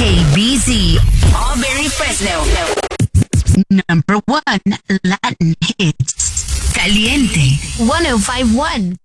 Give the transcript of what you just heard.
KBZ, Auberry, Fresno. Number 1 Latin hits. Caliente 1051.